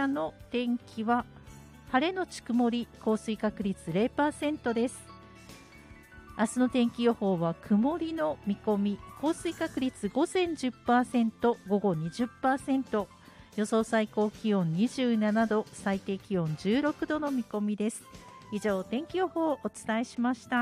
谷の天気は晴れのち曇り、降水確率 0% です。明日の天気予報は曇りの見込み、降水確率午前 10%、午後 20%、予想最高気温27度、最低気温16度の見込みです。以上、天気予報をお伝えしました。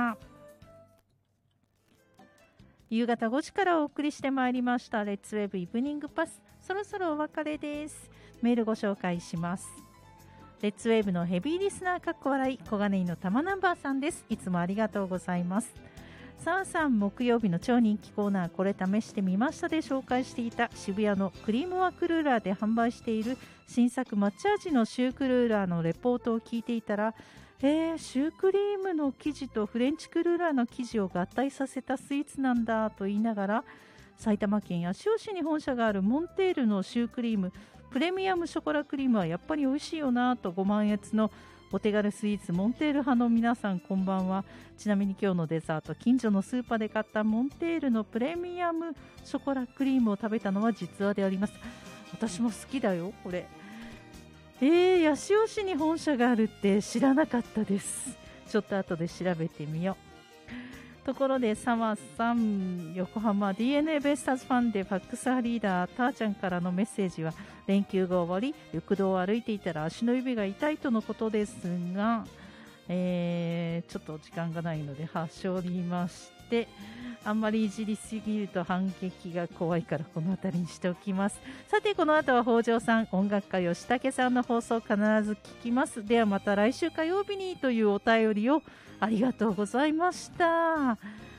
夕方5時からお送りしてまいりましたレッツウェブイブニングパス、そろそろお別れです。メールご紹介します。レッツウェブのヘビーリスナーかっこ笑い、小金井の玉ナンバーさんです。いつもありがとうございます。澤さん、木曜日の超人気コーナー、これ試してみましたで紹介していた渋谷のクリームワクルーラーで販売している新作抹茶味のシュークルーラーのレポートを聞いていたら、シュークリームの生地とフレンチクルーラーの生地を合体させたスイーツなんだと言いながら、埼玉県八潮市に本社があるモンテールのシュークリームプレミアムショコラクリームはやっぱり美味しいよなとご満悦のお手軽スイーツモンテール派の皆さん、こんばんは。ちなみに今日のデザート、近所のスーパーで買ったモンテールのプレミアムショコラクリームを食べたのは実話であります。私も好きだよこれ。八潮市に本社があるって知らなかったです。ちょっと後で調べてみよう。ところで澤さん、横浜 DNA ベイスターズファンでファックス派リーダーたーちゃんからのメッセージは、連休が終わり緑道を歩いていたら足の指が痛いとのことですが、ちょっと時間がないので端折りまして、あんまりいじりすぎると反撃が怖いからこの辺りにしておきます。さて、この後は北条さん、音楽家吉武さんの放送必ず聞きます。ではまた来週火曜日にというお便りをありがとうございました。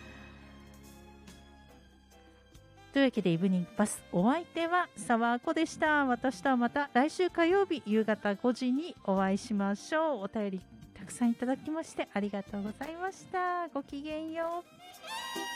というわけでイブニングパス、お相手は沢子でした。私とはまた来週火曜日夕方5時にお会いしましょう。お便りたくさんいただきましてありがとうございました。ごきげんよう。